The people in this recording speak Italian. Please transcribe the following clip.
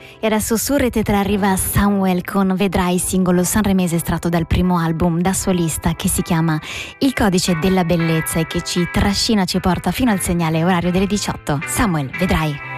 E adesso su Rete 3 arriva Samuel con Vedrai, singolo sanremese estratto dal primo album da solista che si chiama Il codice della bellezza e che ci trascina, ci porta fino al segnale orario delle 18. Samuel, Vedrai.